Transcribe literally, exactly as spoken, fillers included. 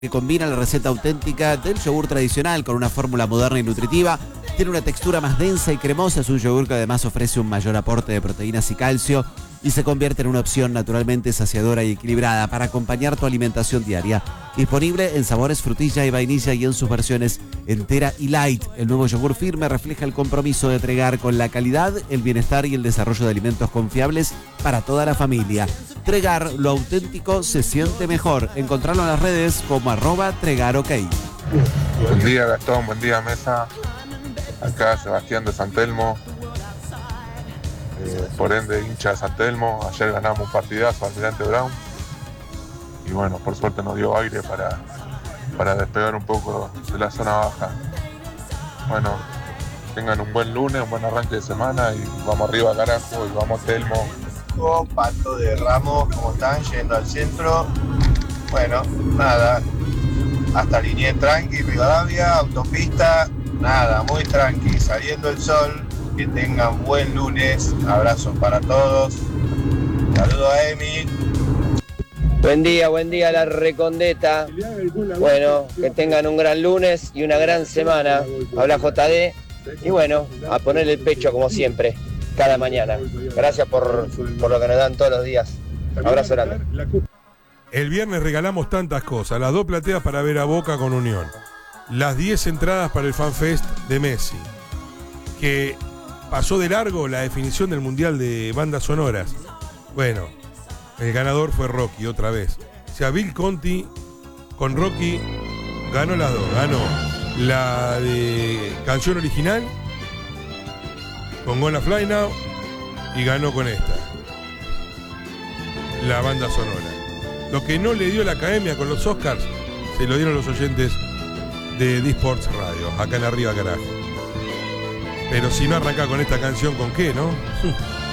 que combina la receta auténtica del yogur tradicional con una fórmula moderna y nutritiva. Tiene una textura más densa y cremosa, es un yogur que además ofrece un mayor aporte de proteínas y calcio y se convierte en una opción naturalmente saciadora y equilibrada para acompañar tu alimentación diaria. Disponible en sabores frutilla y vainilla y en sus versiones entera y light. El nuevo yogur firme refleja el compromiso de entregar con la calidad, el bienestar y el desarrollo de alimentos confiables para toda la familia. Tregar, lo auténtico se siente mejor. Encontrarlo en las redes como arroba tregarok. Buen día, Gastón, buen día, mesa. Acá Sebastián de San Telmo, eh, por ende hincha de San Telmo. Ayer ganamos un partidazo al Almirante Brown y bueno, por suerte nos dio aire para, para despegar un poco de la zona baja. Bueno, tengan un buen lunes, un buen arranque de semana y vamos arriba, carajo, y vamos Telmo. Pato de Ramos, ¿cómo están? Yendo al centro. Bueno, nada, hasta línea tranqui, Rivadavia, autopista, nada, muy tranqui, saliendo el sol. Que tengan buen lunes, abrazos para todos. Saludos a Emi. Buen día, buen día la Recondeta. Bueno, que tengan un gran lunes y una gran semana. Habla J D. Y bueno, a ponerle el pecho como siempre, cada mañana. Gracias por, por lo que nos dan todos los días. Abrazo grande. El viernes regalamos tantas cosas. Las dos plateas para ver a Boca con Unión. Las diez entradas para el FanFest de Messi. Que pasó de largo la definición del Mundial de Bandas Sonoras. Bueno, el ganador fue Rocky otra vez. O sea, Bill Conti con Rocky ganó las dos. Ganó la de canción original con Gonna Fly Now y ganó con esta, la banda sonora. Lo que no le dio la academia con los Oscars se lo dieron los oyentes de D-Sports Radio, acá en Arriba Carajo. Pero si no arranca con esta canción, ¿con qué, no?